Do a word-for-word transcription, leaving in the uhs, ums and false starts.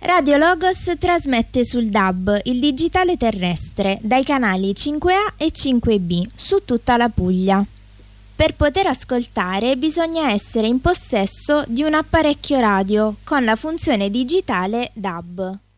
Radio Logos trasmette sul D A B, il digitale terrestre, dai canali cinque A e cinque B su tutta la Puglia. Per poter ascoltare bisogna essere in possesso di un apparecchio radio con la funzione digitale D A B.